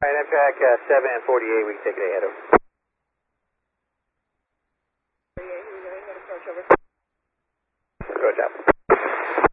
Alright, Amtrak 7 and 48, we can take it ahead of. 48, we're going to approach over.